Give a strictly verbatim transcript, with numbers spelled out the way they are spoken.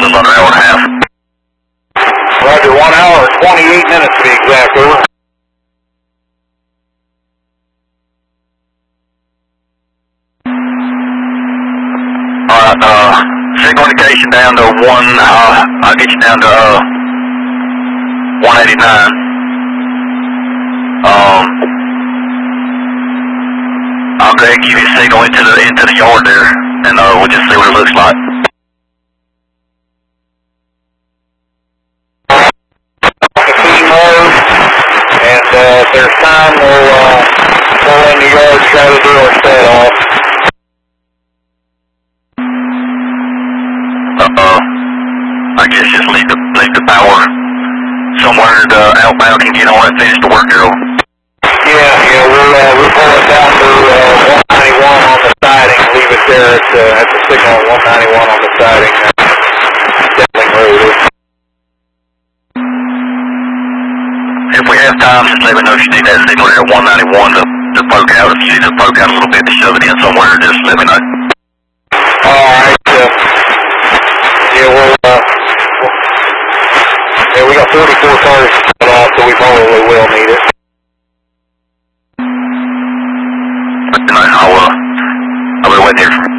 little under an hour and a half. Roger, one hour and twenty-eight minutes to be exact, over. Alright, uh, signal indication down to one, uh, I'll get you down to, uh, one eighty-nine. Um, I'll go ahead and give you a signal into the, into the yard there, and, uh, we'll just see what it looks like. And uh, if there's time, we'll uh, pull in the yard, try to do our set off. Uh-uh. I guess just leave the, leave the power somewhere the outbound can get on and finish the work, Gerald. Yeah, yeah, we'll, uh, we'll pull it down to uh, one ninety-one on the siding, leave it there at, uh, at the signal at one ninety-one on the siding, uh, Sterling Road. If we have time, just let me know if you need that signal there at one ninety-one to, to poke out. If you need to poke out a little bit to shove it in somewhere, just let me know. Alright, uh, yeah, we'll, uh, yeah, we got forty-four cars cut off, so we probably will need it. I'll, uh, I'll be waiting here.